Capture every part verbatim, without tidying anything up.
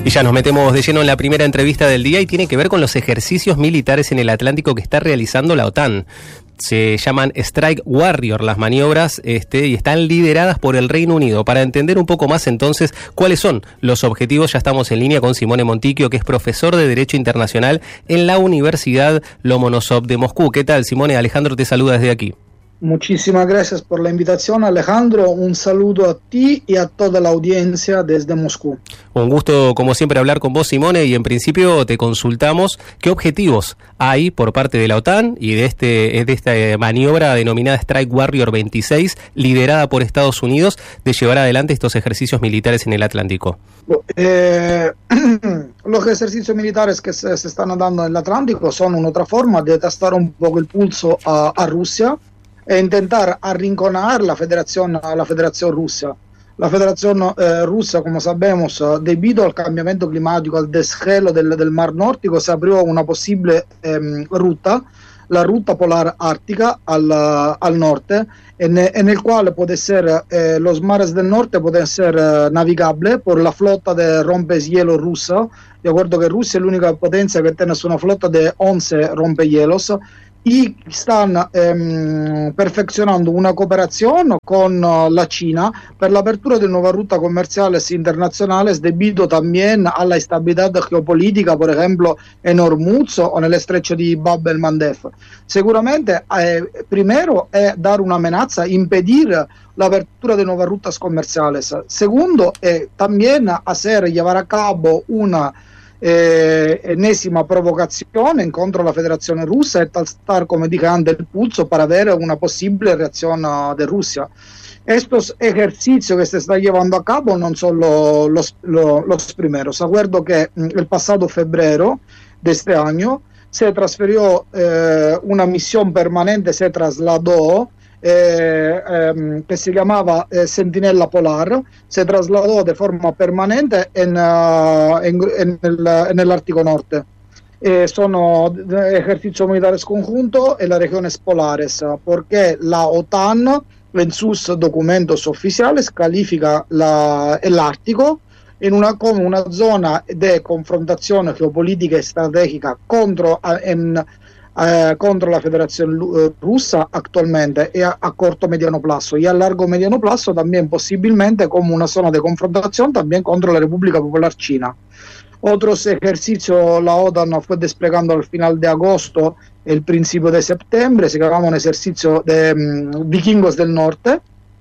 Y ya nos metemos de lleno en la primera entrevista del día y tiene que ver con los ejercicios militares en el Atlántico que está realizando la OTAN. Se llaman Strike Warrior las maniobras este, y están lideradas por el Reino Unido. Para entender un poco más entonces cuáles son los objetivos, ya estamos en línea con Simone Monticchio, que es profesor de Derecho Internacional en la Universidad Lomonosov de Moscú. ¿Qué tal, Simone? Alejandro te saluda desde aquí. Muchísimas gracias por la invitación, Alejandro. Un saludo a ti y a toda la audiencia desde Moscú. Un gusto, como siempre, hablar con vos, Simone, y en principio te consultamos qué objetivos hay por parte de la OTAN y de, este, de esta maniobra denominada Strike Warrior veintiséis, liderada por Estados Unidos, de llevar adelante estos ejercicios militares en el Atlántico. Eh, los ejercicios militares que se, se están dando en el Atlántico son una otra forma de testar un poco el pulso a, a Rusia e intentar arrinconar la federación, la federación rusa. La federación eh, rusa, como sabemos, debido al cambiamento climático, al deshielo del, del Mar Nórdico, se abrió una posible eh, ruta, la ruta polar ártica al, al norte, en, en el cual puede ser, eh, los mares del norte pueden ser eh, navigables por la flota de rompehielos rusa. De acuerdo que Rusia es la única potencia que tiene una flota de once rompehielos, y están ehm, perfeccionando una cooperación con uh, la China per la apertura de nuevas rutas comerciales internacionales debido también a la estabilidad geopolítica, por ejemplo, en Hormuz o en el estrecho de Bab el Mandeb. Seguramente, eh, primero, es dar una amenaza, impedir la apertura de nuevas rutas comerciales. Segundo, eh, también hacer, llevar a cabo una Eh, enésima provocazione contro la Federazione Russa e tastar, come dije antes, el pulso para ver una posible reacción uh, de Rusia. Estos ejercicios que se están llevando a cabo no son lo, los, lo, los primeros. Acuerdo que mm, el pasado febrero de este año se transfirió eh, una misión permanente, se trasladó, Eh, eh, que se llamaba eh, Sentinella Polar, se trasladó de forma permanente en, uh, en, en, el, en el Ártico Norte. Eh, sono ejercicios militares conjuntos en las regiones polares, porque la OTAN en sus documentos oficiales califica la, el Ártico en una, como una zona de confrontación geopolítica y estratégica contro, en, Eh, contro la Federación uh, Rusa actualmente y a, a corto mediano plazo, y a largo mediano plazo también posiblemente como una zona de confrontación también contra la República Popular China. Otros ejercicios la OTAN fue desplegando al final de agosto, el principio de septiembre, se llama un ejercicio de um, vikingos del norte,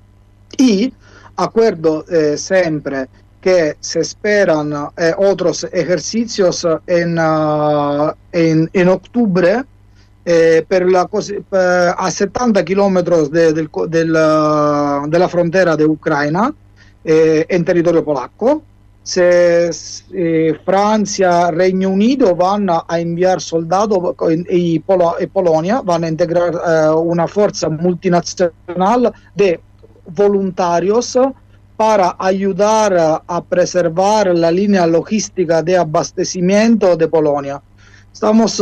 y acuerdo eh, siempre que se esperan eh, otros ejercicios en, uh, en, en octubre. Eh, per la, per, a setenta kilómetros de, del, del, de la frontera de Ucrania, eh, en territorio polacco. Se, eh, Francia, Reino Unido van a enviar soldados y, Polo, y Polonia van a integrar eh, una fuerza multinacional de voluntarios para ayudar a, a preservar la línea logística de abastecimiento de Polonia. Estamos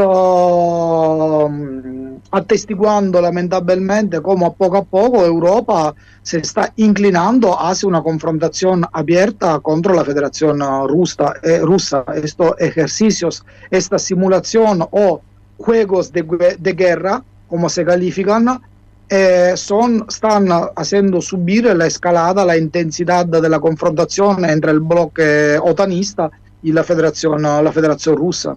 uh, atestiguando lamentablemente cómo a poco a poco Europa se está inclinando hacia una confrontación abierta contra la Federación Rusa. Eh, rusa. Estos ejercicios, esta simulación o juegos de, de guerra, como se califican, eh, son, están haciendo subir la escalada, la intensidad de la confrontación entre el bloque otanista y la Federación, la Federación Rusa.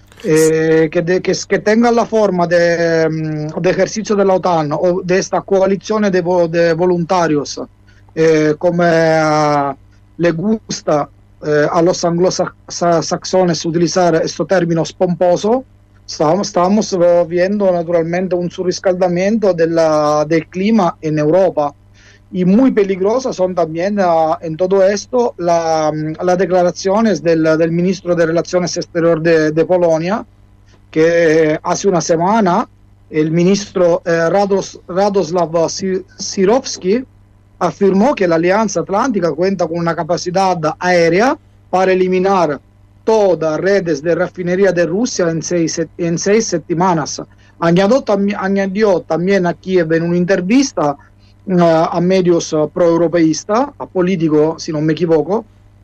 Eh, que, de, que, que tengan la forma de, de ejercicio de la OTAN o de esta coalición de, de voluntarios, eh, como uh, le gusta eh, a los anglosajones utilizar estos términos pomposos, estamos, estamos viendo naturalmente un surriscaldamiento de la, del clima en Europa. Y muy peligrosas son también uh, en todo esto las la declaraciones del, del ministro de Relaciones Exteriores de, de Polonia, que hace una semana el ministro eh, Rados, Radoslav Sikorski afirmó que la Alianza Atlántica cuenta con una capacidad aérea para eliminar todas las redes de refinería de Rusia en seis, en seis semanas. Añadió, tam, añadió también aquí en una entrevista a medios pro-europeístas, a políticos, si no me equivoco,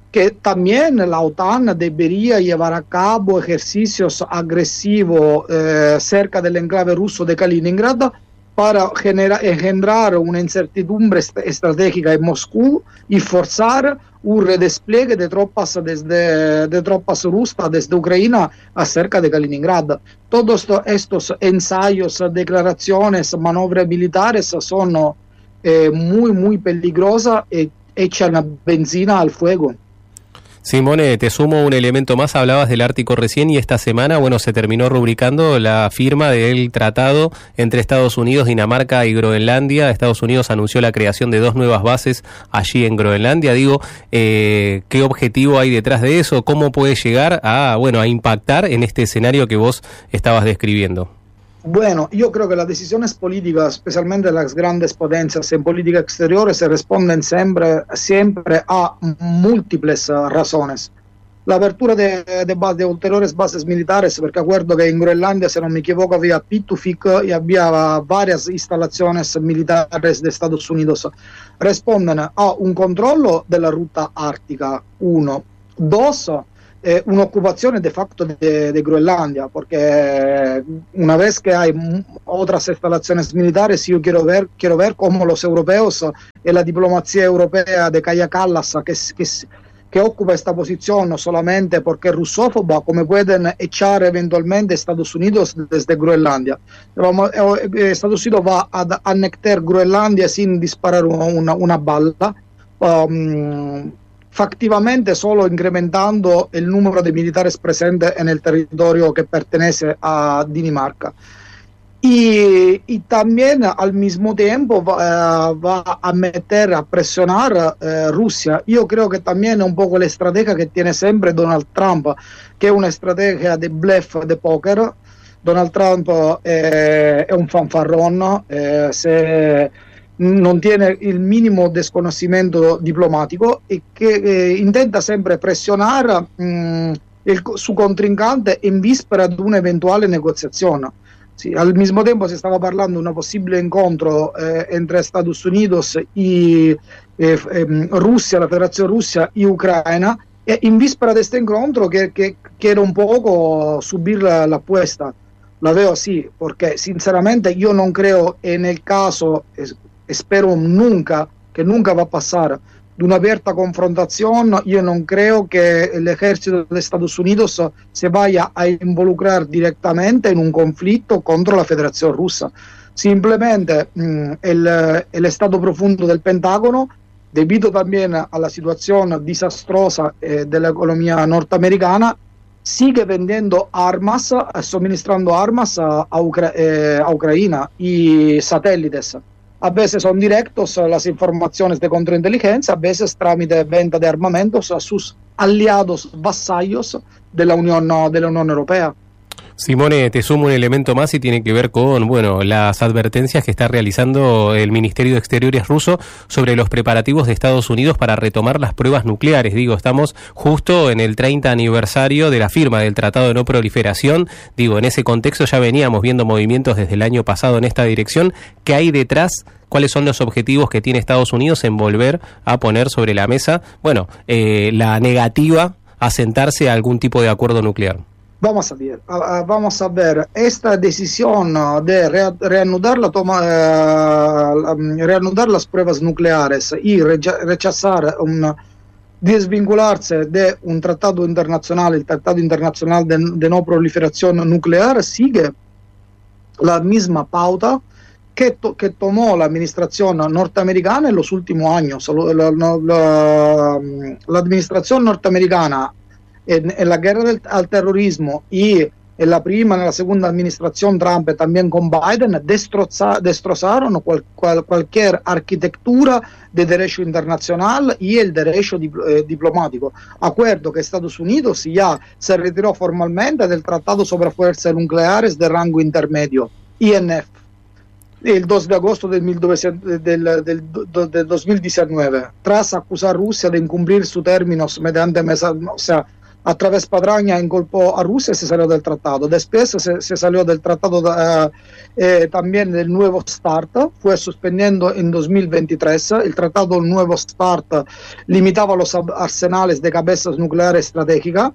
que también la OTAN debería llevar a cabo ejercicios agresivos eh, cerca del enclave ruso de Kaliningrad para genera, engendrar una incertidumbre est estratégica en Moscú y forzar un redespliegue de tropas, desde, de tropas rusas desde Ucrania acerca de Kaliningrad. Todos estos ensayos, declaraciones, maniobras militares son eh, muy, muy peligrosas y echan benzina al fuego. Simone, te sumo un elemento más, hablabas del Ártico recién y esta semana, bueno, se terminó rubricando la firma del tratado entre Estados Unidos, Dinamarca y Groenlandia. Estados Unidos anunció la creación de dos nuevas bases allí en Groenlandia. Digo, eh, ¿qué objetivo hay detrás de eso? ¿Cómo puede llegar a, bueno, a impactar en este escenario que vos estabas describiendo? Bueno, yo creo que las decisiones políticas, especialmente las grandes potencias en política exterior, se responden siempre, siempre a múltiples uh, razones. La apertura de, de, de ulteriores bases militares, porque acuerdo que en Groenlandia, si no me equivoco, había Pitufik y había varias instalaciones militares de Estados Unidos, responden a un controllo della ruta ártica, uno. Dos, Eh, una ocupación de facto de, de Groenlandia, porque una vez que hay otras instalaciones militares, yo quiero ver, quiero ver cómo los europeos y la diplomacia europea de Kaja Kallas, que, que, que ocupa esta posición no solamente porque es rusófoba, como pueden echar eventualmente Estados Unidos desde Groenlandia. Estados Unidos va a anexar Groenlandia sin disparar una, una bala. Um, Factivamente solo incrementando el número de militares presentes en el territorio que pertenece a Dinamarca. Y, y también al mismo tiempo va, uh, va a meter, a presionar uh, Rusia. Yo creo que también es un poco la estrategia que tiene siempre Donald Trump, que es una estrategia de bluff, de póker. Donald Trump eh, es un fanfarrón, eh, se... non tiene il minimo desconocimiento diplomatico e che eh, intenta sempre pressionare mh, il suo contrincante in víspera di un'eventuale negoziazione. Sí, al mismo tiempo se estaba parlando de un posible encuentro eh, entre Estados Unidos y eh, eh, Rusia, la Federación Rusa y Ucrania, e in víspera de este encuentro que, que, quiero un poco subir la, la apuesta. La veo así, porque sinceramente yo no creo en el caso... Es, Espero nunca, que nunca va a pasar, de una abierta confrontación. Yo no creo que el ejército de Estados Unidos se vaya a involucrar directamente en un conflicto contra la Federación Rusa. Simplemente mmm, el, el estado profundo del Pentágono, debido también a la situación desastrosa eh, de la economía norteamericana, sigue vendiendo armas, suministrando armas a, a, Ucra eh, a Ucrania y satélites. A veces son directos las informaciones de contrainteligencia, a veces trámite venta de armamentos a sus aliados vasallos de la Unión, de la Unión Europea. Simone, te sumo un elemento más y tiene que ver con, bueno, las advertencias que está realizando el Ministerio de Exteriores ruso sobre los preparativos de Estados Unidos para retomar las pruebas nucleares. Digo, estamos justo en el treinta aniversario de la firma del Tratado de No Proliferación. Digo, en ese contexto ya veníamos viendo movimientos desde el año pasado en esta dirección. ¿Qué hay detrás? ¿Cuáles son los objetivos que tiene Estados Unidos en volver a poner sobre la mesa, bueno, eh, la negativa a sentarse a algún tipo de acuerdo nuclear? Vamos a ver, uh, vamos a ver, esta decisión de re reanudar, la toma, uh, reanudar las pruebas nucleares y rechazar, un, desvincularse de un tratado internacional, el Tratado Internacional de, de No Proliferación Nuclear, sigue la misma pauta que, to que tomó la administración norteamericana en los últimos años. La, la, la, la administración norteamericana En, en la guerra del, al terrorismo y en la prima, en la segunda administración Trump, también con Biden, destroza, destrozaron cual, cual, cualquier arquitectura de derecho internacional y el derecho dipl eh, diplomático. Acuerdo que Estados Unidos ya se retiró formalmente del Tratado sobre Fuerzas Nucleares de rango intermedio, I N F, el dos de agosto del, del, del, del dos mil diecinueve, tras acusar a Rusia de incumplir sus términos mediante mesa, o sea, a través de patraña inculpó a Rusia y se salió del tratado. Después se, se salió del tratado de, eh, también del Nuevo START, fue suspendiendo en dos mil veintitrés. El tratado del Nuevo START limitaba los arsenales de cabezas nucleares estratégicas.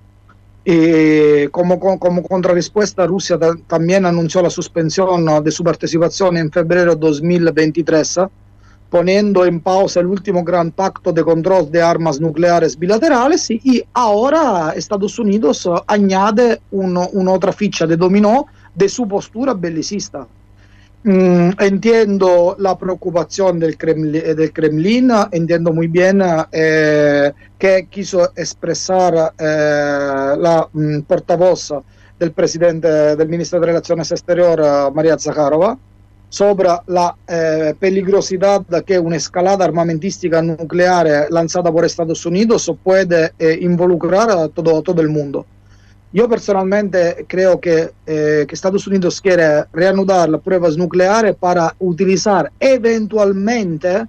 Y como, como contrarrespuesta, Rusia también anunció la suspensión de su participación en febrero de dos mil veintitrés, poniendo en pausa el último gran pacto de control de armas nucleares bilaterales, y, y ahora Estados Unidos añade uno, una otra ficha de dominó de su postura belicista. Mm, entiendo la preocupación del Kremlin, del Kremlin entiendo muy bien eh, que quiso expresar eh, la mm, portavoz del presidente del ministro de Relaciones Exteriores, María Zakharova, sobre la eh, peligrosidad que una escalada armamentística nuclear lanzada por Estados Unidos puede eh, involucrar a todo, todo el mundo. Yo personalmente creo que, eh, que Estados Unidos quiere reanudar las pruebas nucleares para utilizar eventualmente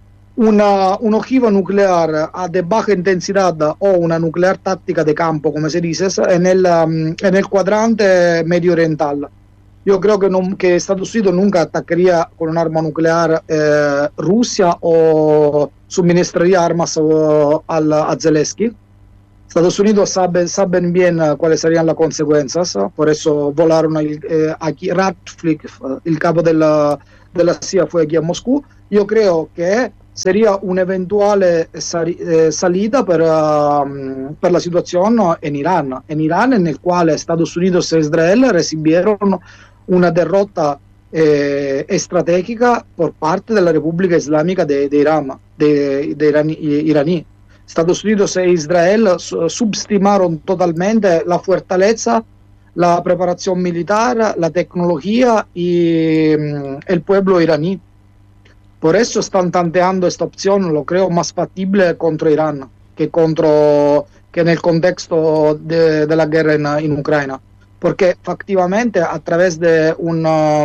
una, una ojiva nuclear a de baja intensidad o una nuclear táctica de campo, como se dice, en el, um, en el cuadrante medio oriental. Yo creo que, no, que Estados Unidos nunca atacaría con un arma nuclear eh, Rusia o suministraría armas uh, al, a Zelensky. Estados Unidos sabe, saben bien uh, cuáles serían las consecuencias, uh, por eso volaron el, eh, aquí Ratcliffe, uh, el capo de la, de la C I A fue aquí a Moscú. Yo creo que sería una eventual sal, eh, salida per, uh, per la situazione in Iran, in Iran en el cual Estados Unidos e Israel recibieron una derrota eh, estratégica por parte de la República Islámica de, de Irán, de, de Irán, iraní. Estados Unidos e Israel subestimaron totalmente la fortaleza, la preparación militar, la tecnología y mm, el pueblo iraní. Por eso están tanteando esta opción, lo creo más factible contra Irán que, contra, que en el contexto de, de la guerra en, en Ucrania. Porque efectivamente a través de una,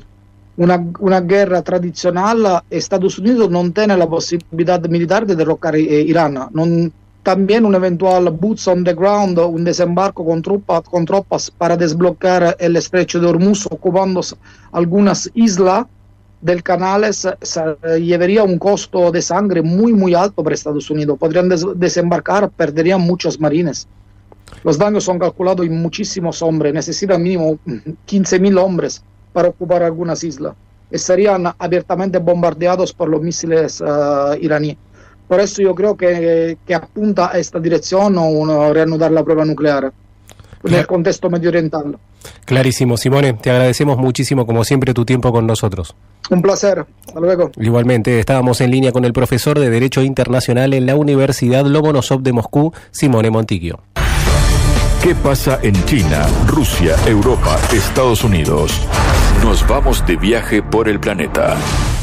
una, una guerra tradicional Estados Unidos no tiene la posibilidad militar de derrocar eh, Irán. Non, también un eventual boots on the ground, un desembarco con, tropa, con tropas para desbloquear el estrecho de Hormuz ocupando algunas islas del canal se, se llevaría un costo de sangre muy muy alto para Estados Unidos. Podrían des, desembarcar, perderían muchos marines. Los daños son calculados en muchísimos hombres, necesitan mínimo quince mil hombres para ocupar algunas islas. Estarían abiertamente bombardeados por los misiles uh, iraníes. Por eso yo creo que, que apunta a esta dirección uno reanudar la prueba nuclear en el contexto medio oriental. Clarísimo, Simone, te agradecemos muchísimo como siempre tu tiempo con nosotros. Un placer, hasta luego. Igualmente, estábamos en línea con el profesor de Derecho Internacional en la Universidad Lomonosov de Moscú, Simone Monticchio. ¿Qué pasa en China, Rusia, Europa, Estados Unidos? Nos vamos de viaje por el planeta.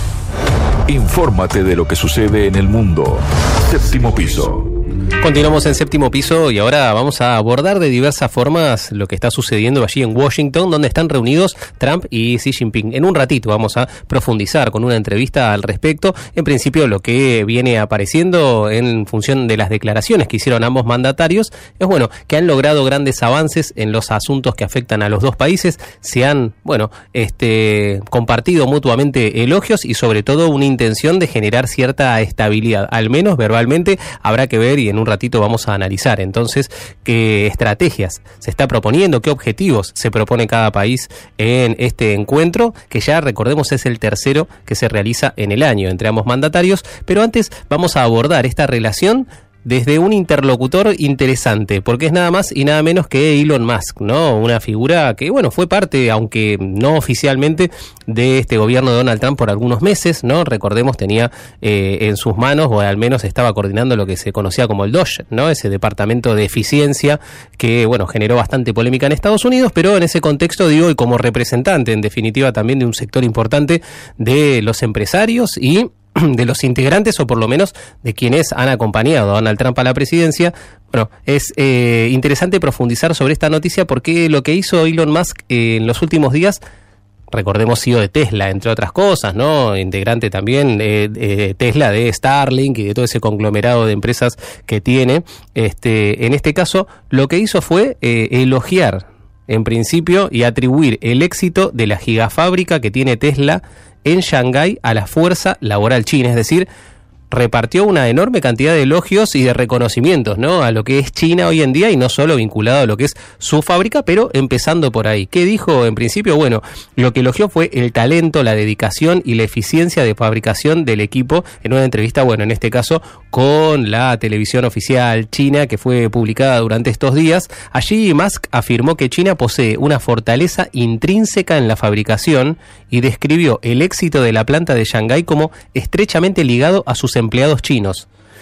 Infórmate de lo que sucede en el mundo. Séptimo piso. Continuamos en Séptimo Piso y ahora vamos a abordar de diversas formas lo que está sucediendo allí en Washington, donde están reunidos Trump y Xi Jinping. En un ratito vamos a profundizar con una entrevista al respecto. En principio, lo que viene apareciendo en función de las declaraciones que hicieron ambos mandatarios es, bueno, que han logrado grandes avances en los asuntos que afectan a los dos países. Se han, bueno, este, compartido mutuamente elogios y sobre todo una intención de generar cierta estabilidad. Al menos verbalmente habrá que ver y en un ratito vamos a analizar entonces qué estrategias se está proponiendo, qué objetivos se propone cada país en este encuentro, que ya recordemos es el tercero que se realiza en el año entre ambos mandatarios. Pero antes vamos a abordar esta relación desde un interlocutor interesante, porque es nada más y nada menos que Elon Musk, ¿no? Una figura que, bueno, fue parte, aunque no oficialmente, de este gobierno de Donald Trump por algunos meses, ¿no? Recordemos, tenía eh, en sus manos, o al menos estaba coordinando lo que se conocía como el D O J, ¿no? Ese departamento de eficiencia que, bueno, generó bastante polémica en Estados Unidos, pero en ese contexto, digo, y como representante, en definitiva, también de un sector importante de los empresarios y de los integrantes, o por lo menos de quienes han acompañado a Donald Trump a la presidencia. Bueno, es eh, interesante profundizar sobre esta noticia porque lo que hizo Elon Musk eh, en los últimos días recordemos C E O de Tesla, entre otras cosas, ¿no? Integrante también eh, eh, Tesla de Starlink y de todo ese conglomerado de empresas que tiene. Este, en este caso, lo que hizo fue eh, elogiar, en principio, y atribuir el éxito de la gigafábrica que tiene Tesla en Shanghái a la fuerza laboral china, es decir, repartió una enorme cantidad de elogios y de reconocimientos, ¿no?, a lo que es China hoy en día, y no solo vinculado a lo que es su fábrica, pero empezando por ahí. ¿Qué dijo en principio? Bueno, lo que elogió fue el talento, la dedicación y la eficiencia de fabricación del equipo en una entrevista, bueno, en este caso con la televisión oficial china que fue publicada durante estos días. Allí Musk afirmó que China posee una fortaleza intrínseca en la fabricación y describió el éxito de la planta de Shanghái como estrechamente ligado a sus empleados chinos.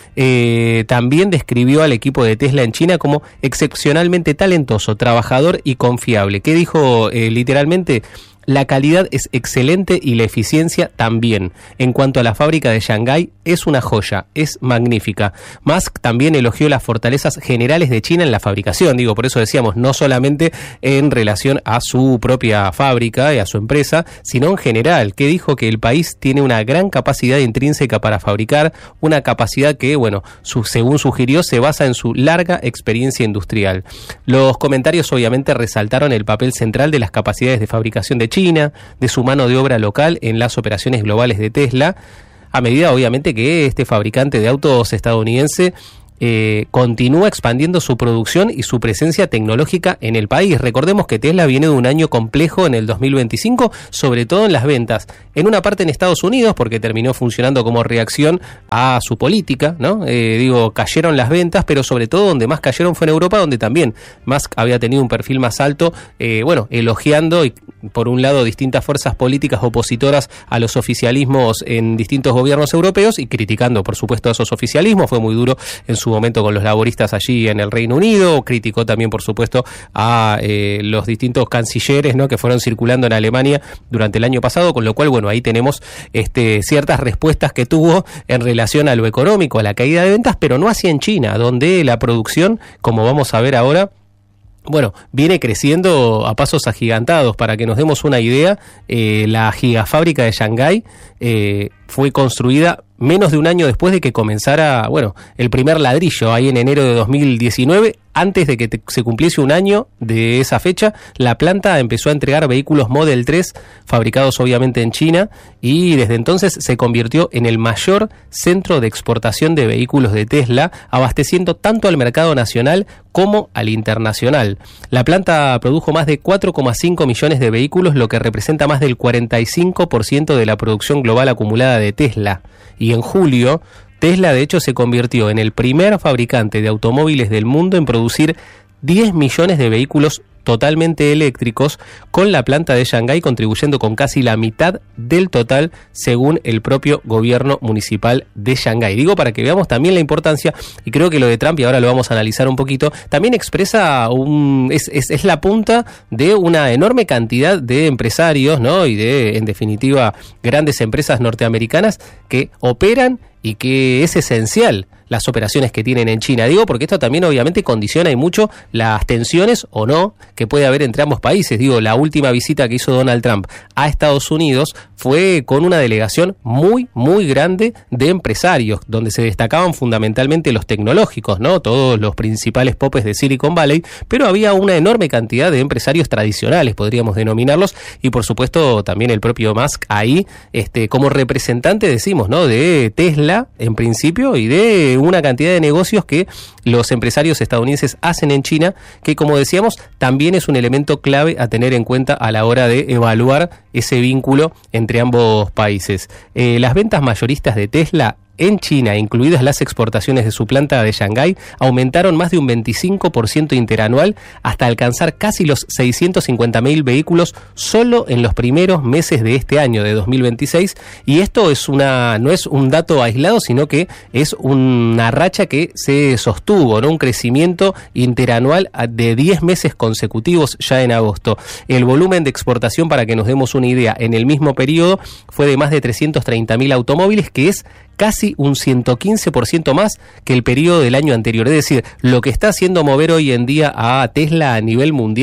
Eh, también describió al equipo de Tesla en China como excepcionalmente talentoso, trabajador y confiable. ¿Qué dijo eh, literalmente? La calidad es excelente y la eficiencia también. En cuanto a la fábrica de Shanghái, es una joya, es magnífica. Musk también elogió las fortalezas generales de China en la fabricación. Digo, por eso decíamos, no solamente en relación a su propia fábrica y a su empresa, sino en general, que dijo que el país tiene una gran capacidad intrínseca para fabricar, una capacidad que, bueno, su, según sugirió, se basa en su larga experiencia industrial. Los comentarios obviamente resaltaron el papel central de las capacidades de fabricación de China, China, de su mano de obra local en las operaciones globales de Tesla, a medida obviamente que este fabricante de autos estadounidense Eh, continúa expandiendo su producción y su presencia tecnológica en el país. Recordemos que Tesla viene de un año complejo en el dos mil veinticinco, sobre todo en las ventas. En una parte en Estados Unidos, porque terminó funcionando como reacción a su política, ¿no? Eh, digo, cayeron las ventas, pero sobre todo donde más cayeron fue en Europa, donde también Musk había tenido un perfil más alto, eh, bueno, elogiando y por un lado distintas fuerzas políticas opositoras a los oficialismos en distintos gobiernos europeos y criticando, por supuesto, a esos oficialismos. Fue muy duro en su momento con los laboristas allí en el Reino Unido, criticó también, por supuesto, a eh, los distintos cancilleres, ¿no?, que fueron circulando en Alemania durante el año pasado, con lo cual, bueno, ahí tenemos este, ciertas respuestas que tuvo en relación a lo económico, a la caída de ventas, pero no así en China, donde la producción, como vamos a ver ahora, bueno, viene creciendo a pasos agigantados. Para que nos demos una idea, eh, la gigafábrica de Shanghái eh, fue construida menos de un año después de que comenzara, bueno, el primer ladrillo, ahí en enero de dos mil diecinueve. Antes de que te, se cumpliese un año de esa fecha, la planta empezó a entregar vehículos Model tres, fabricados obviamente en China, y desde entonces se convirtió en el mayor centro de exportación de vehículos de Tesla, abasteciendo tanto al mercado nacional como al internacional. La planta produjo más de cuatro coma cinco millones de vehículos, lo que representa más del cuarenta y cinco por ciento de la producción global acumulada de Tesla. Y en julio, Tesla de hecho se convirtió en el primer fabricante de automóviles del mundo en producir diez millones de vehículos totalmente eléctricos, con la planta de Shanghái contribuyendo con casi la mitad del total según el propio gobierno municipal de Shanghái. Digo, para que veamos también la importancia, y creo que lo de Trump, y ahora lo vamos a analizar un poquito, también expresa un es, es, es la punta de una enorme cantidad de empresarios, ¿no?, y de, en definitiva, grandes empresas norteamericanas que operan y que es esencial las operaciones que tienen en China. Digo, porque esto también obviamente condiciona y mucho las tensiones o no que puede haber entre ambos países. Digo, la última visita que hizo Donald Trump a Estados Unidos fue con una delegación muy, muy grande de empresarios, donde se destacaban fundamentalmente los tecnológicos, ¿no?, todos los principales popes de Silicon Valley, pero había una enorme cantidad de empresarios tradicionales, podríamos denominarlos, y por supuesto también el propio Musk ahí, este, como representante, decimos, ¿no?, de Tesla en principio, y de una cantidad de negocios que los empresarios estadounidenses hacen en China, que, como decíamos, también es un elemento clave a tener en cuenta a la hora de evaluar ese vínculo entre ambos países. Eh, las ventas mayoristas de Tesla en China, incluidas las exportaciones de su planta de Shanghái, aumentaron más de un veinticinco por ciento interanual hasta alcanzar casi los seiscientos cincuenta mil vehículos solo en los primeros meses de este año, de dos mil veintiséis, y esto es una no es un dato aislado, sino que es una racha que se sostuvo, ¿no?, un crecimiento interanual de diez meses consecutivos ya en agosto. El volumen de exportación, para que nos demos una idea, en el mismo periodo fue de más de trescientos treinta mil automóviles, que es casi un ciento quince por ciento más que el periodo del año anterior. Es decir, lo que está haciendo mover hoy en día a Tesla a nivel mundial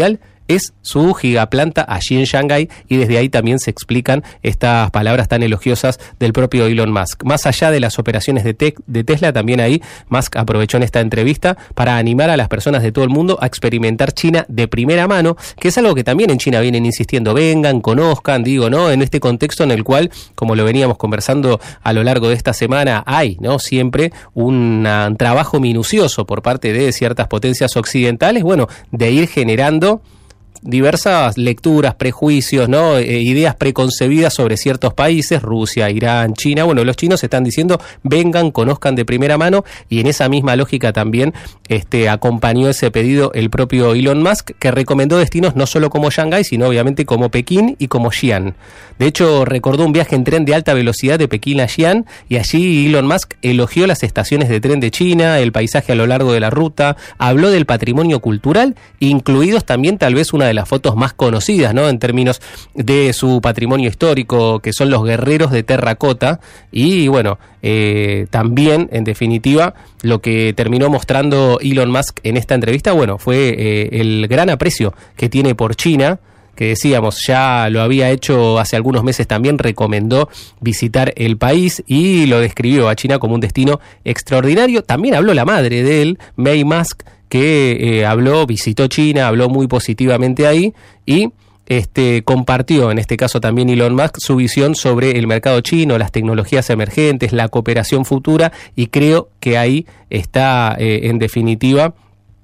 es su gigaplanta allí en Shanghái, y desde ahí también se explican estas palabras tan elogiosas del propio Elon Musk. Más allá de las operaciones de, te- de Tesla, también ahí Musk aprovechó en esta entrevista para animar a las personas de todo el mundo a experimentar China de primera mano, que es algo que también en China vienen insistiendo, vengan, conozcan, digo, ¿no? En este contexto en el cual, como lo veníamos conversando a lo largo de esta semana, hay, ¿no? Siempre un, un trabajo minucioso por parte de ciertas potencias occidentales, bueno, de ir generando diversas lecturas, prejuicios, ¿no? Eh, ideas preconcebidas sobre ciertos países, Rusia, Irán, China. Bueno, los chinos están diciendo, vengan, conozcan de primera mano, y en esa misma lógica también este, acompañó ese pedido el propio Elon Musk, que recomendó destinos no solo como Shanghái, sino obviamente como Pekín y como Xi'an. De hecho, recordó un viaje en tren de alta velocidad de Pekín a Xi'an, y allí Elon Musk elogió las estaciones de tren de China, el paisaje a lo largo de la ruta, habló del patrimonio cultural, incluidos también tal vez una de las fotos más conocidas, ¿no? En términos de su patrimonio histórico, que son los guerreros de terracota, y bueno, eh, también, en definitiva, lo que terminó mostrando Elon Musk en esta entrevista, bueno, fue eh, el gran aprecio que tiene por China, que decíamos, ya lo había hecho hace algunos meses también, recomendó visitar el país y lo describió a China como un destino extraordinario. También habló la madre de él, May Musk, que eh, habló, visitó China, habló muy positivamente ahí, y este compartió, en este caso también Elon Musk, su visión sobre el mercado chino, las tecnologías emergentes, la cooperación futura, y creo que ahí está, eh, en definitiva,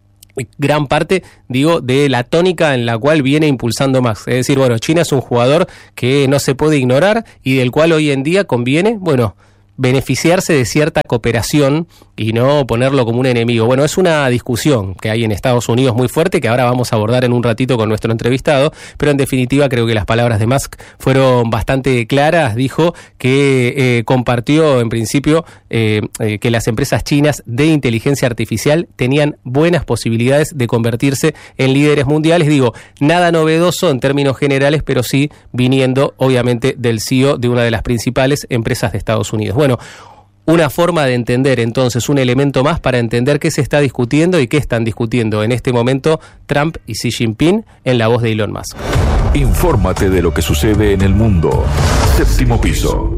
gran parte, digo, de la tónica en la cual viene impulsando Musk. Es decir, bueno, China es un jugador que no se puede ignorar y del cual hoy en día conviene, bueno, beneficiarse de cierta cooperación y no ponerlo como un enemigo. Bueno, es una discusión que hay en Estados Unidos muy fuerte, que ahora vamos a abordar en un ratito con nuestro entrevistado, pero en definitiva creo que las palabras de Musk fueron bastante claras. Dijo que eh, compartió en principio eh, eh, que las empresas chinas de inteligencia artificial tenían buenas posibilidades de convertirse en líderes mundiales. Digo, nada novedoso en términos generales, pero sí viniendo obviamente del C E O de una de las principales empresas de Estados Unidos. Bueno, una forma de entender entonces, un elemento más para entender qué se está discutiendo y qué están discutiendo en este momento Trump y Xi Jinping, en la voz de Elon Musk. Infórmate de lo que sucede en el mundo. Séptimo piso.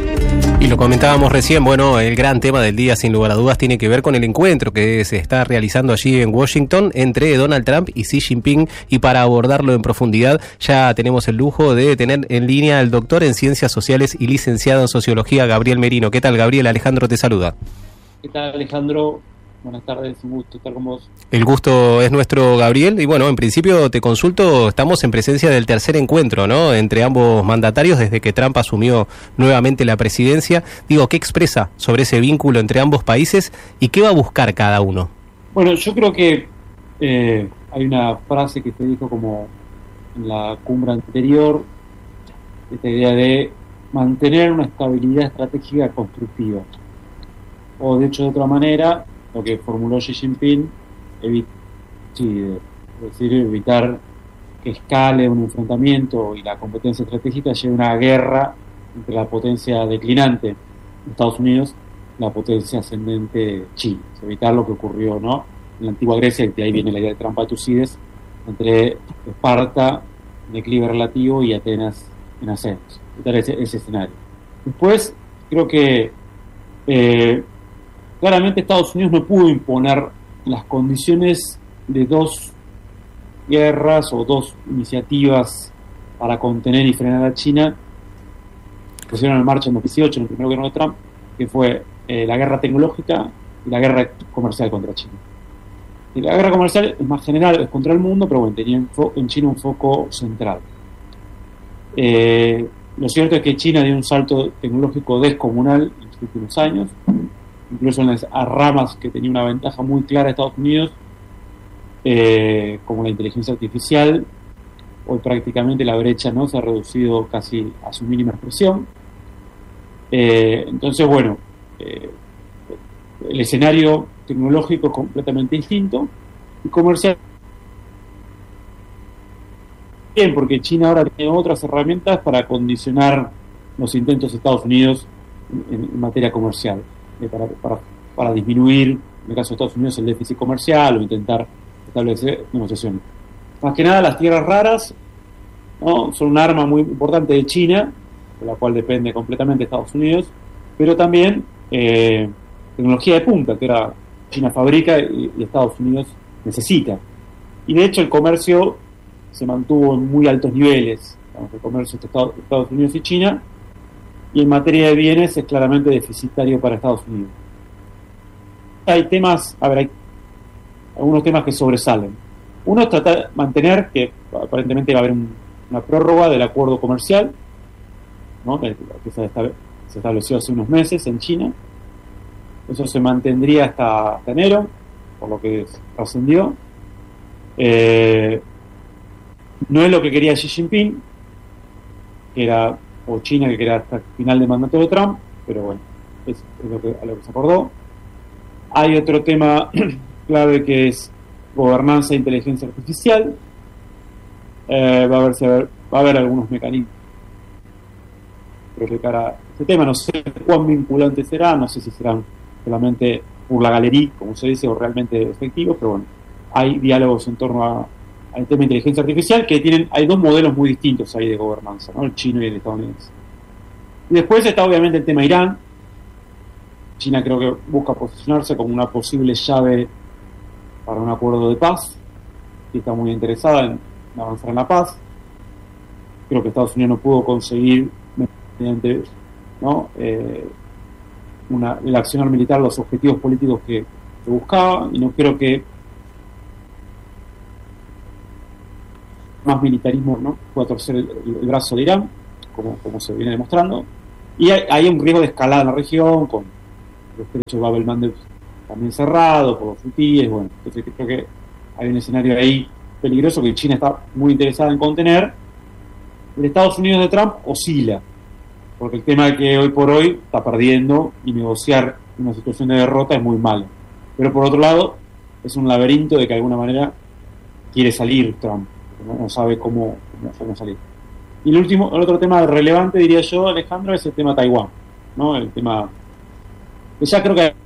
Y lo comentábamos recién, bueno, el gran tema del día, sin lugar a dudas, tiene que ver con el encuentro que se está realizando allí en Washington entre Donald Trump y Xi Jinping, y para abordarlo en profundidad ya tenemos el lujo de tener en línea al doctor en Ciencias Sociales y licenciado en Sociología, Gabriel Merino. ¿Qué tal, Gabriel? Alejandro te saluda. ¿Qué tal, Alejandro? Buenas tardes, un gusto estar con vos. El gusto es nuestro, Gabriel, y bueno, en principio te consulto, estamos en presencia del tercer encuentro, ¿no?, entre ambos mandatarios desde que Trump asumió nuevamente la presidencia. Digo, ¿qué expresa sobre ese vínculo entre ambos países y qué va a buscar cada uno? Bueno, yo creo que eh, hay una frase que se dijo como en la cumbre anterior, esta idea de mantener una estabilidad estratégica constructiva, o de hecho de otra manera, lo que formuló Xi Jinping, evi- sí, es decir, evitar que escale un enfrentamiento y la competencia estratégica lleve a una guerra entre la potencia declinante Estados Unidos y la potencia ascendente China. Evitar lo que ocurrió, ¿no?, en la antigua Grecia, y de ahí viene la idea de Trampa de Tucídides, entre Esparta en declive relativo y Atenas en ascenso. Evitar ese, ese escenario. Después, creo que eh, claramente Estados Unidos no pudo imponer las condiciones de dos guerras o dos iniciativas para contener y frenar a China que pusieron en marcha en dos mil dieciocho, en el primer gobierno de Trump, que fue eh, la guerra tecnológica y la guerra comercial contra China. Y la guerra comercial es más general, es contra el mundo, pero bueno, tenía en, fo- en China un foco central. Eh, lo cierto es que China dio un salto tecnológico descomunal en los últimos años, incluso en las ramas que tenía una ventaja muy clara de Estados Unidos, eh, como la inteligencia artificial. Hoy prácticamente la brecha, ¿no?, se ha reducido casi a su mínima expresión. Eh, entonces, bueno, eh, el escenario tecnológico es completamente distinto, y comercial bien, porque China ahora tiene otras herramientas para condicionar los intentos de Estados Unidos en, en materia comercial. Para, para, para disminuir, en el caso de Estados Unidos, el déficit comercial o intentar establecer negociaciones. Más que nada las tierras raras, ¿no? Son un arma muy importante de China, de la cual depende completamente Estados Unidos, pero también eh, tecnología de punta, que era China fabrica y, y Estados Unidos necesita. Y de hecho el comercio se mantuvo en muy altos niveles, digamos, el comercio entre Estados, Estados Unidos y China, y en materia de bienes es claramente deficitario para Estados Unidos. Hay temas, a ver, hay algunos temas que sobresalen. Uno es tratar de mantener que aparentemente va a haber un, una prórroga del acuerdo comercial, ¿no? que se, se estableció hace unos meses en China. Eso se mantendría hasta, hasta enero, por lo que trascendió. Eh, no es lo que quería Xi Jinping, que era, o China, que quería hasta el final del mandato de Trump, pero bueno, es, es lo que, a lo que se acordó. Hay otro tema clave que es gobernanza e inteligencia artificial. Eh, va a haber, va a haber algunos mecanismos de cara a este tema. No sé cuán vinculante será, no sé si serán solamente por la galería, como se dice, o realmente efectivos, pero bueno, hay diálogos en torno a, al tema de inteligencia artificial que tienen, hay dos modelos muy distintos ahí de gobernanza, ¿no? El chino y el estadounidense. Y después está obviamente el tema Irán. China creo que busca posicionarse como una posible llave para un acuerdo de paz, y está muy interesada en avanzar en la paz. Creo que Estados Unidos no pudo conseguir mediante, ¿no? eh, una, el accionar militar los objetivos políticos que, que buscaba, y no creo que más militarismo, ¿no? pueda torcer el, el brazo de Irán, como, como se viene demostrando. Y hay, hay un riesgo de escalada en la región, con los estrechos de Bab el-Mandeb también cerrado por los hutíes. Bueno, entonces creo que hay un escenario ahí peligroso que China está muy interesada en contener. El Estados Unidos de Trump oscila, porque el tema que hoy por hoy está perdiendo, y negociar una situación de derrota es muy malo. Pero por otro lado, es un laberinto de que de alguna manera quiere salir Trump, no, no sabe cómo, cómo, cómo salir. Y el último, el otro tema relevante, diría yo, Alejandro, es el tema Taiwán, ¿no? El tema que ya creo que la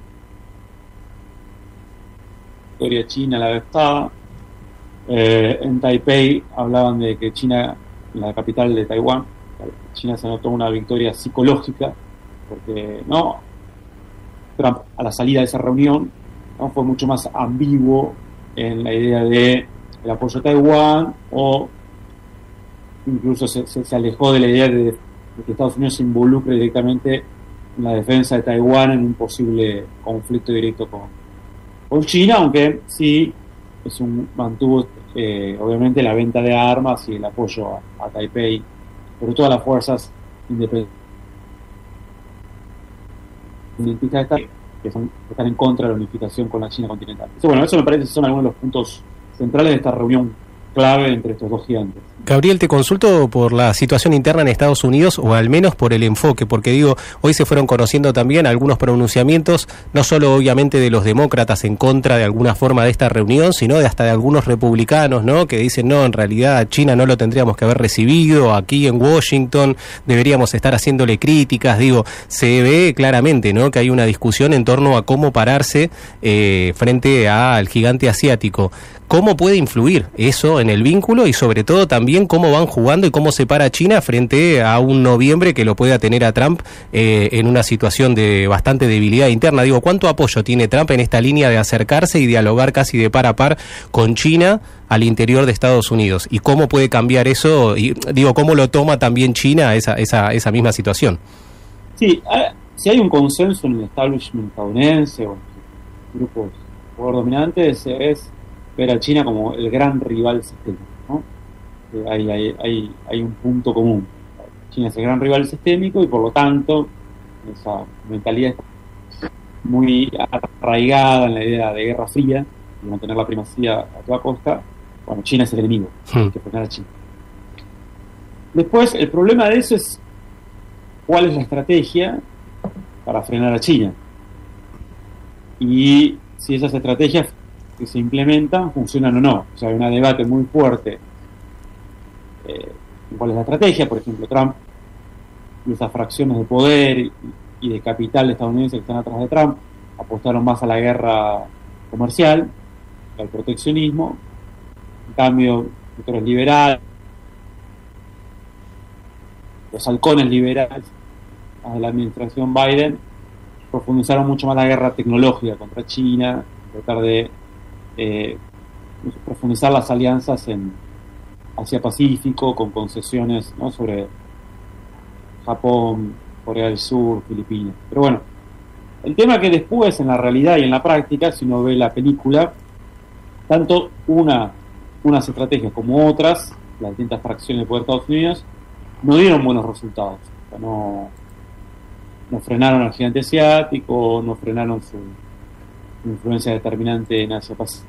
historia china la estaba. Eh, en Taipei hablaban de que China, la capital de Taiwán, China se anotó una victoria psicológica, porque no Trump a la salida de esa reunión, ¿no? fue mucho más ambiguo en la idea de el apoyo a Taiwán, o incluso se, se, se alejó de la idea de, de que Estados Unidos se involucre directamente en la defensa de Taiwán en un posible conflicto directo con, con China, aunque sí es un mantuvo eh, obviamente la venta de armas y el apoyo a, a Taipei, sobre todo a las fuerzas independentistas que, son, que están en contra de la unificación con la China continental. Entonces, bueno, eso me parece que son algunos de los puntos centrales de esta reunión clave entre estos dos gigantes. Gabriel, te consulto por la situación interna en Estados Unidos, o al menos por el enfoque, porque digo, hoy se fueron conociendo también algunos pronunciamientos, no solo obviamente de los demócratas en contra de alguna forma de esta reunión, sino de hasta de algunos republicanos, ¿no? Que dicen, no, en realidad a China no lo tendríamos que haber recibido, aquí en Washington deberíamos estar haciéndole críticas. Digo, se ve claramente, ¿no?, que hay una discusión en torno a cómo pararse eh, frente al gigante asiático. ¿Cómo puede influir eso en el vínculo, y sobre todo también cómo van jugando y cómo se para China frente a un noviembre que lo pueda tener a Trump eh, en una situación de bastante debilidad interna? Digo, ¿cuánto apoyo tiene Trump en esta línea de acercarse y dialogar casi de par a par con China al interior de Estados Unidos? ¿Y cómo puede cambiar eso? Y digo, ¿cómo lo toma también China esa, esa, esa misma situación? Sí, si hay un consenso en el establishment estadounidense o en los grupos poder dominantes, es ver a China como el gran rival sistémico, ¿no? Eh, hay, hay, hay, hay un punto común. China es el gran rival sistémico, y por lo tanto esa mentalidad muy arraigada en la idea de guerra fría, de mantener la primacía a toda costa. Bueno, China es el enemigo, hmm. hay que frenar a China. Después, el problema de eso es cuál es la estrategia para frenar a China, y si esas estrategias que se implementan funcionan o no. O sea, hay un debate muy fuerte eh, en cuál es la estrategia. Por ejemplo, Trump y esas fracciones de poder y, y de capital estadounidense que están atrás de Trump apostaron más a la guerra comercial, al proteccionismo. En cambio, sectores liberales, los halcones liberales de la administración Biden profundizaron mucho más la guerra tecnológica contra China, tratar de eh, profundizar las alianzas en Asia-Pacífico con concesiones, ¿no?, sobre Japón, Corea del Sur, Filipinas. Pero bueno, el tema que después en la realidad y en la práctica, si uno ve la película, tanto una unas estrategias como otras, las distintas fracciones de poder de Estados Unidos, no dieron buenos resultados. O sea, no, no frenaron al gigante asiático, no frenaron su, su influencia determinante en Asia-Pacífico.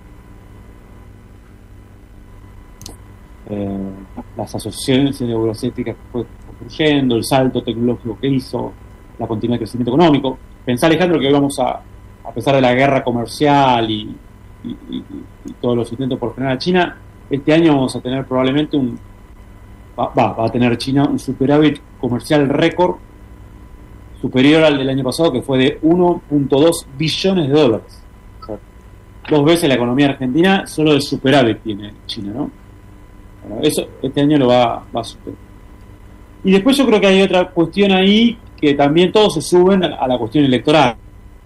Eh, las asociaciones euroasiáticas que fue construyendo, el salto tecnológico que hizo, la continuidad del crecimiento económico. Pensá, Alejandro, que hoy vamos a, a pesar de la guerra comercial y, y, y, y todos los intentos por frenar a China, este año vamos a tener probablemente un va, va, va a tener China un superávit comercial récord superior al del año pasado, que fue de uno punto dos billones de dólares. O sea, dos veces la economía argentina solo de superávit tiene China, ¿no? Bueno, eso este año lo va, va a superar. Y después yo creo que hay otra cuestión ahí, que también todos se suben a la cuestión electoral.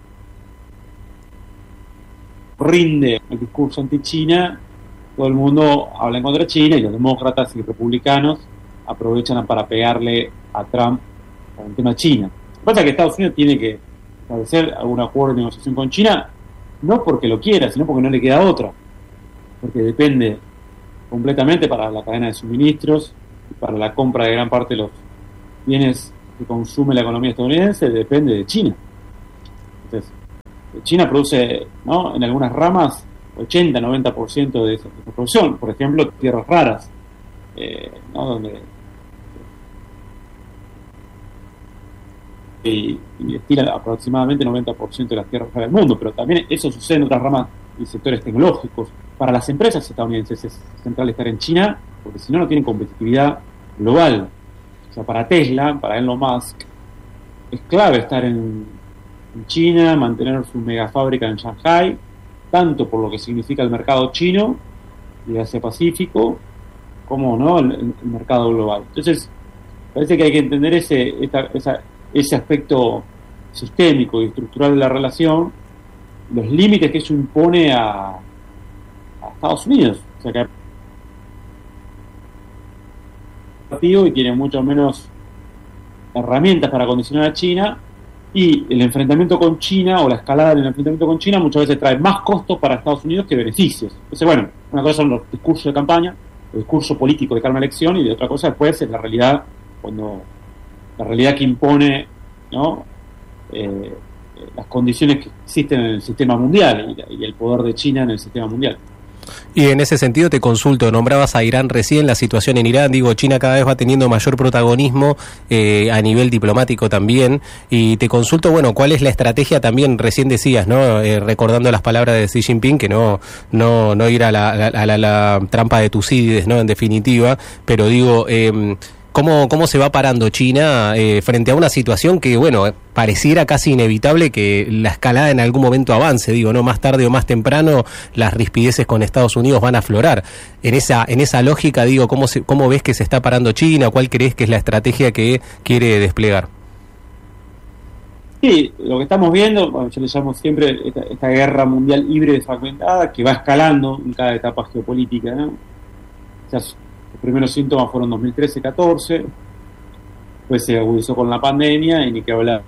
Rinde el discurso anti-China, todo el mundo habla en contra de China, y los demócratas y republicanos aprovechan para pegarle a Trump con el tema de China. Lo que pasa es que Estados Unidos tiene que establecer algún acuerdo de negociación con China, no porque lo quiera, sino porque no le queda otra, porque depende completamente para la cadena de suministros y para la compra de gran parte de los bienes que consume la economía estadounidense, depende de China. Entonces, China produce, ¿no?, en algunas ramas ochenta a noventa por ciento de esa, de esa producción, por ejemplo, tierras raras, eh, ¿no?, donde y, y destila aproximadamente noventa por ciento de las tierras raras del mundo, pero también eso sucede en otras ramas y sectores tecnológicos. Para las empresas estadounidenses es central estar en China, porque si no, no tienen competitividad global. O sea, para Tesla, para Elon Musk, es clave estar en, en China, mantener su mega fábrica en Shanghai, tanto por lo que significa el mercado chino y Asia Pacífico, como, ¿no?, el, el mercado global. Entonces, parece que hay que entender ese, esta, esa, ese aspecto sistémico y estructural de la relación, los límites que eso impone a, a Estados Unidos. O sea, que y tiene mucho menos herramientas para condicionar a China, y el enfrentamiento con China o la escalada del enfrentamiento con China muchas veces trae más costos para Estados Unidos que beneficios. Entonces, bueno, una cosa son los discursos de campaña, el discurso político de cara a una elección, y de otra cosa después es la realidad, cuando la realidad que impone, ¿no?, eh, las condiciones que existen en el sistema mundial y, y el poder de China en el sistema mundial. Y en ese sentido te consulto, nombrabas a Irán recién, la situación en Irán, digo, China cada vez va teniendo mayor protagonismo eh, a nivel diplomático también, y te consulto, bueno, ¿cuál es la estrategia también? Recién decías, ¿no?, eh, recordando las palabras de Xi Jinping, que no no no ir a la, a la, a la trampa de Tucídides, ¿no?, en definitiva, pero digo, eh, ¿Cómo, ¿Cómo se va parando China eh, frente a una situación que, bueno, pareciera casi inevitable que la escalada en algún momento avance? Digo, no, más tarde o más temprano las rispideces con Estados Unidos van a aflorar. En esa en esa lógica, digo, ¿cómo, se, cómo ves que se está parando China? ¿Cuál crees que es la estrategia que quiere desplegar? Sí, lo que estamos viendo, bueno, yo le llamo siempre esta, esta guerra mundial híbrida y fragmentada, que va escalando en cada etapa geopolítica, ¿no? O sea, los primeros síntomas fueron dos mil trece catorce, después se agudizó con la pandemia y ni que hablar.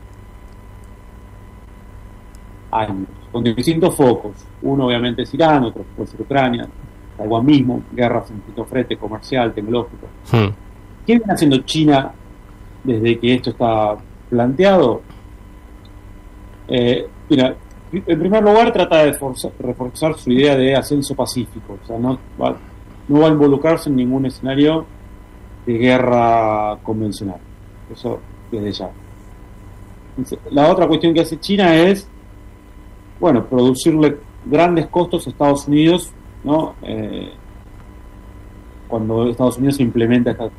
Años, con distintos focos. Uno obviamente es Irán, otro puede ser Ucrania, Taiwán mismo, guerras en distintos frentes, comercial, tecnológico. Hmm. ¿Qué viene haciendo China desde que esto está planteado? Eh, mira, en primer lugar trata de forzar, reforzar su idea de ascenso pacífico, o sea, no va, no va a involucrarse en ningún escenario de guerra convencional. Eso desde ya. La otra cuestión que hace China es, bueno, producirle grandes costos a Estados Unidos, ¿no? Eh, cuando Estados Unidos implementa esta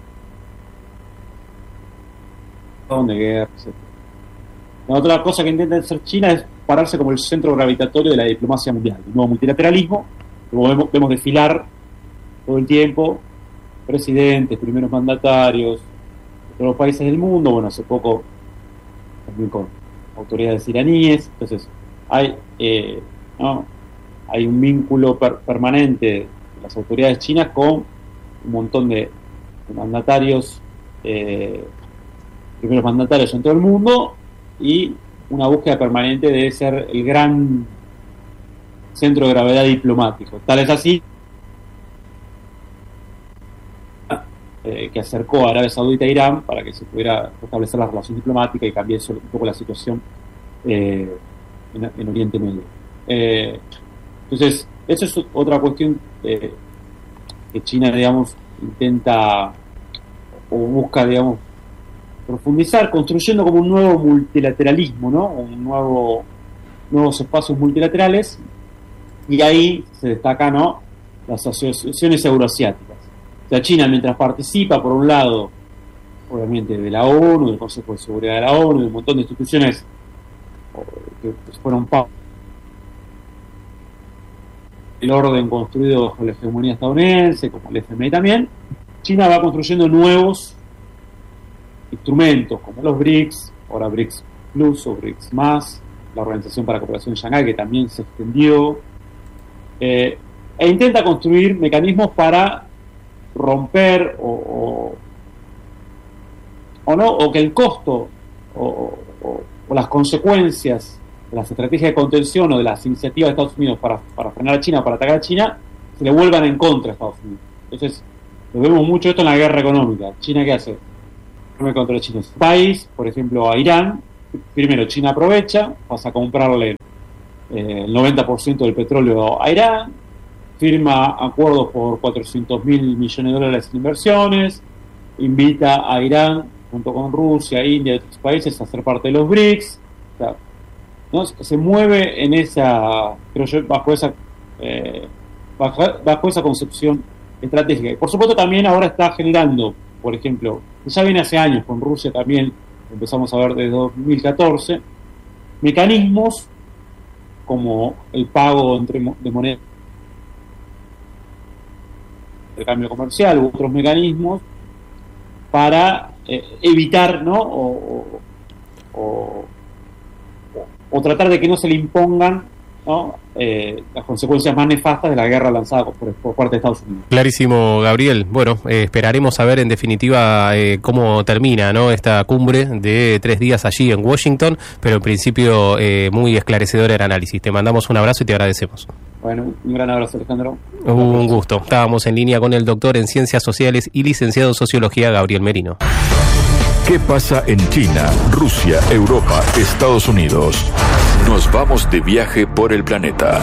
de guerra, etcétera. La otra cosa que intenta hacer China es pararse como el centro gravitatorio de la diplomacia mundial, el nuevo multilateralismo. Luego vemos, vemos desfilar todo el tiempo, presidentes, primeros mandatarios de todos los países del mundo, bueno, hace poco también con autoridades iraníes. Entonces hay, eh, ¿no? hay un vínculo per- permanente de las autoridades chinas con un montón de, de mandatarios, eh, primeros mandatarios en todo el mundo, y una búsqueda permanente de ser el gran centro de gravedad diplomático. Tal es así eh, que acercó a Arabia Saudita a Irán para que se pudiera restablecer la relación diplomática y cambiar un poco la situación eh, en, en Oriente Medio. Eh, entonces, eso es otra cuestión eh, que China, digamos, intenta o busca, digamos, profundizar, construyendo como un nuevo multilateralismo, ¿no? Un nuevo, nuevos espacios multilaterales, y ahí se destaca, ¿no?, las asociaciones euroasiáticas. O sea, China, mientras participa, por un lado, obviamente, de la ONU, del Consejo de Seguridad de la ONU, de un montón de instituciones que fueron parte del orden construido bajo la hegemonía estadounidense, como el F M I también, China va construyendo nuevos instrumentos como los BRICS, ahora BRICS Plus o BRICS Más, la Organización para la Cooperación de Shanghái, que también se extendió, eh, e intenta construir mecanismos para romper o, o, o no, o que el costo o, o, o las consecuencias de las estrategias de contención o de las iniciativas de Estados Unidos para, para frenar a China, para atacar a China, se le vuelvan en contra a Estados Unidos. Entonces, lo vemos mucho esto en la guerra económica. ¿China qué hace? Contra China. País, por ejemplo, a Irán, primero China aprovecha, pasa a comprarle eh, el noventa por ciento del petróleo a Irán, firma acuerdos por cuatrocientos mil millones de dólares en inversiones, invita a Irán, junto con Rusia, India y otros países, a ser parte de los BRICS. O sea, ¿no? Se mueve en esa, creo yo, bajo esa, eh, bajo, bajo esa concepción estratégica. Y por supuesto también ahora está generando, por ejemplo, ya viene hace años con Rusia también, empezamos a ver desde dos mil catorce, mecanismos como el pago entre de moneda de cambio comercial u otros mecanismos para eh, evitar, ¿no? O, o, o, o tratar de que no se le impongan, ¿no?, eh, las consecuencias más nefastas de la guerra lanzada por, por parte de Estados Unidos. Clarísimo, Gabriel. Bueno, eh, esperaremos a ver en definitiva eh, cómo termina, ¿no?, esta cumbre de tres días allí en Washington, pero en principio eh, muy esclarecedor el análisis. Te mandamos un abrazo y te agradecemos. Bueno, un gran abrazo, Alejandro. Un gusto. Estábamos en línea con el doctor en Ciencias Sociales y licenciado en Sociología, Gabriel Merino. ¿Qué pasa en China, Rusia, Europa, Estados Unidos? Nos vamos de viaje por el planeta.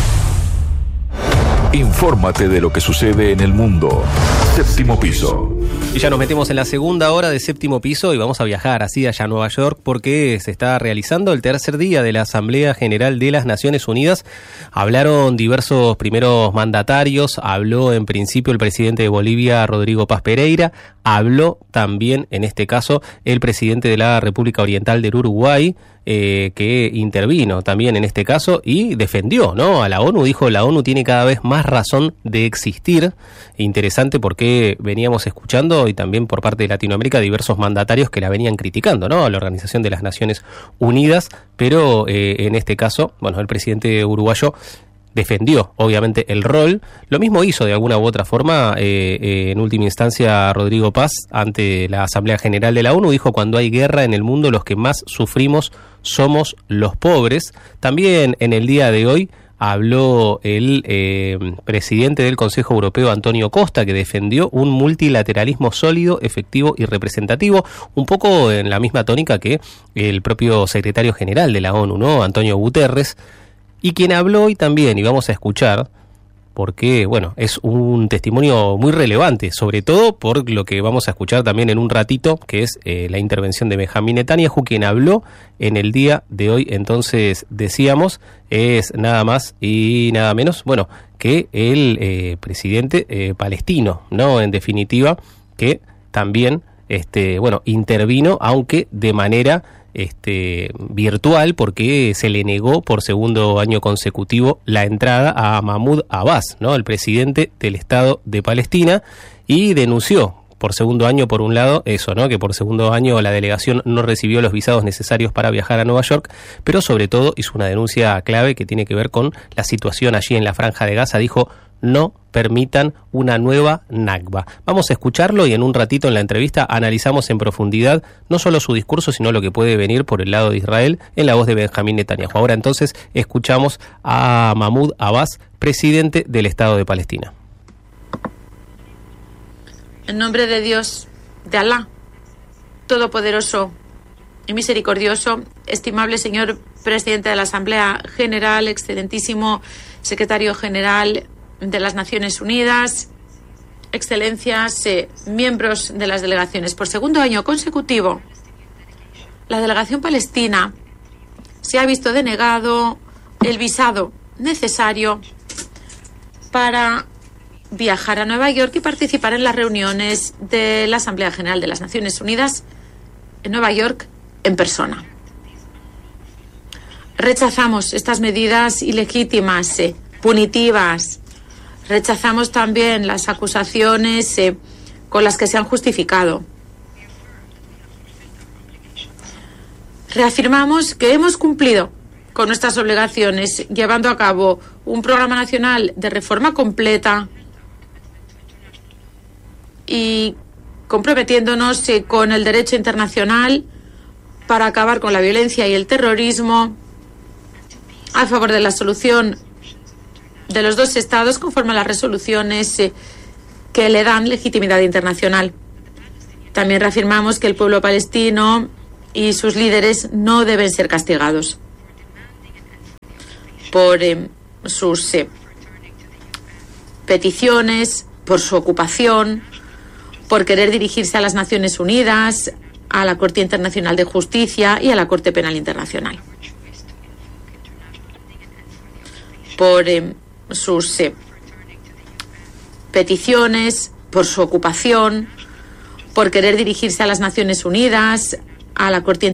Infórmate de lo que sucede en el mundo. Séptimo piso. Y ya nos metemos en la segunda hora de Séptimo Piso y vamos a viajar así allá a Nueva York porque se está realizando el tercer día de la Asamblea General de las Naciones Unidas. Hablaron diversos primeros mandatarios, habló en principio el presidente de Bolivia, Rodrigo Paz Pereira, habló también en este caso el presidente de la República Oriental del Uruguay, Eh, que intervino también en este caso y defendió, ¿no?, a la ONU. Dijo, la ONU tiene cada vez más razón de existir. Interesante porque veníamos escuchando y también por parte de Latinoamérica diversos mandatarios que la venían criticando, ¿no?, a la Organización de las Naciones Unidas, pero eh, en este caso, bueno, el presidente uruguayo defendió, obviamente, el rol. Lo mismo hizo de alguna u otra forma, eh, eh, en última instancia, Rodrigo Paz, ante la Asamblea General de la ONU. Dijo, cuando hay guerra en el mundo, los que más sufrimos somos los pobres. También en el día de hoy habló el eh, presidente del Consejo Europeo, Antonio Costa, que defendió un multilateralismo sólido, efectivo y representativo, un poco en la misma tónica que el propio secretario general de la ONU, ¿no?, Antonio Guterres. Y quien habló hoy también, y vamos a escuchar, porque, bueno, es un testimonio muy relevante, sobre todo por lo que vamos a escuchar también en un ratito, que es eh, la intervención de Benjamín Netanyahu, quien habló en el día de hoy. Entonces, decíamos, es nada más y nada menos, bueno, que el eh, presidente eh, palestino, ¿no?, en definitiva, que también, este, bueno, intervino, aunque de manera este, virtual porque se le negó por segundo año consecutivo la entrada a Mahmoud Abbas, ¿no?, el presidente del Estado de Palestina, y denunció por segundo año, por un lado, eso, ¿no?, que por segundo año la delegación no recibió los visados necesarios para viajar a Nueva York, pero sobre todo hizo una denuncia clave que tiene que ver con la situación allí en la Franja de Gaza. Dijo: no permitan una nueva Nakba. Vamos a escucharlo y en un ratito en la entrevista analizamos en profundidad no solo su discurso, sino lo que puede venir por el lado de Israel en la voz de Benjamín Netanyahu. Ahora entonces escuchamos a Mahmoud Abbas, presidente del Estado de Palestina. En nombre de Dios, de Alá, todopoderoso y misericordioso, estimable señor presidente de la Asamblea General, excelentísimo secretario general de las Naciones Unidas, excelencias, eh, miembros de las delegaciones. Por segundo año consecutivo, la delegación palestina se ha visto denegado el visado necesario para viajar a Nueva York y participar en las reuniones de la Asamblea General de las Naciones Unidas en Nueva York en persona. Rechazamos estas medidas ilegítimas, eh, punitivas. Rechazamos también las acusaciones eh, con las que se han justificado. Reafirmamos que hemos cumplido con nuestras obligaciones, llevando a cabo un programa nacional de reforma completa y comprometiéndonos eh, con el derecho internacional para acabar con la violencia y el terrorismo a favor de la solución de los dos estados conforme a las resoluciones eh, que le dan legitimidad internacional. También reafirmamos que el pueblo palestino y sus líderes no deben ser castigados por eh, sus eh, peticiones, por su ocupación, por querer dirigirse a las Naciones Unidas, a la Corte Internacional de Justicia y a la Corte Penal Internacional. Por eh, sus eh, peticiones, por su ocupación, por querer dirigirse a las Naciones Unidas, a la Corte